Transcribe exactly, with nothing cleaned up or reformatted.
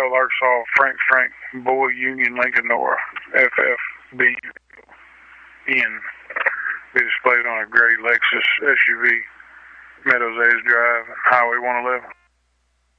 Harold Arkansas, Frank Frank, Boy Union, Lincoln Nora, F F B N. Be displayed on a gray Lexus S U V, Meadows Edge Drive, Highway one eleven.